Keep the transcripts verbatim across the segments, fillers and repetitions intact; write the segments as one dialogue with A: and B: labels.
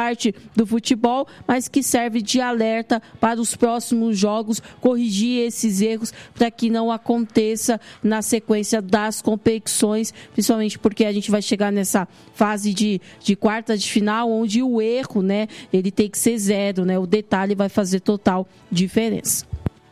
A: parte do futebol, mas que serve de alerta para os próximos jogos, corrigir esses erros para que não aconteça na sequência das competições, principalmente porque a gente vai chegar nessa fase de, de quarta de final, onde o erro, né, ele tem que ser zero, né? O detalhe vai fazer total diferença.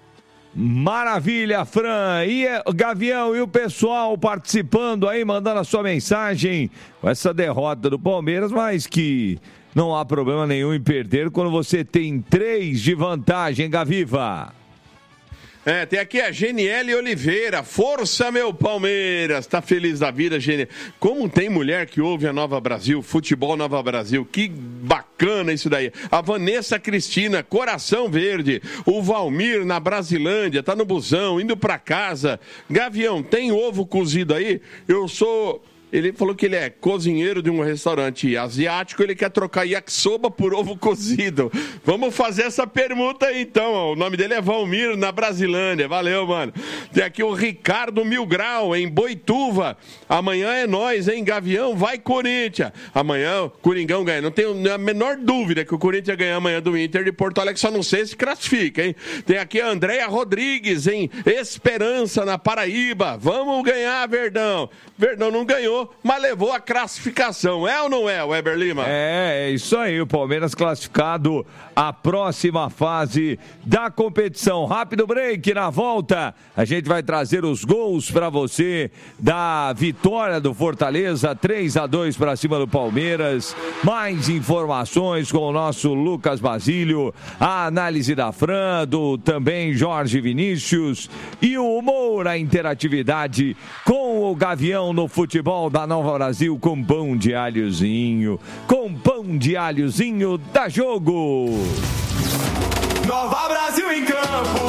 B: Maravilha, Fran. E Gavião, e o pessoal participando aí, mandando a sua mensagem com essa derrota do Palmeiras, mas que não há problema nenhum em perder quando você tem três de vantagem, Gaviva.
C: É, tem aqui a Geniele Oliveira. Força, meu Palmeiras. Tá feliz da vida, Geniele. Como tem mulher que ouve a Nova Brasil, Futebol Nova Brasil. Que bacana isso daí. A Vanessa Cristina, Coração Verde. O Valmir, na Brasilândia, tá no busão, indo pra casa. Gavião, tem ovo cozido aí? Eu sou... Ele falou que ele é cozinheiro de um restaurante asiático, ele quer trocar yakisoba por ovo cozido. Vamos fazer essa permuta aí, então. O nome dele é Valmir, na Brasilândia. Valeu, mano. Tem aqui o Ricardo Mil Grau, em Boituva. Amanhã é nós, hein, Gavião? Vai, Corinthians. Amanhã o Coringão ganha. Não tenho a menor dúvida que o Corinthians ganha amanhã do Inter de Porto Alegre, só não sei se classifica, hein? Tem aqui a Andréia Rodrigues, em Esperança, na Paraíba. Vamos ganhar, Verdão. Verdão não ganhou, mas levou a classificação. É ou não é, Weber Lima?
B: É, é isso aí. O Palmeiras classificado à próxima fase da competição. Rápido break. Na volta, a gente vai trazer os gols para você da vitória do Fortaleza, três a dois para cima do Palmeiras. Mais informações com o nosso Lucas Basílio, a análise da Fran, do também Jorge Vinícius e o Moura, a interatividade com o Gavião no futebol da Nova Brasil, com pão de alhozinho, com pão de alhozinho da Jogo.
D: Nova Brasil em campo.